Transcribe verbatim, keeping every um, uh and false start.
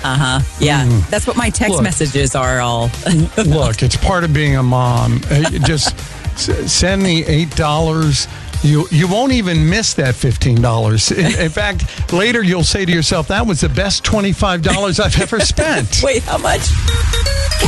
Uh-huh. Yeah. Mm. That's what my text Look. messages are all. Look, it's part of being a mom. Uh, Just s- send me eight dollars. You you won't even miss that fifteen dollars. In, in fact, later you'll say to yourself, that was the best twenty-five dollars I've ever spent. Wait, how much?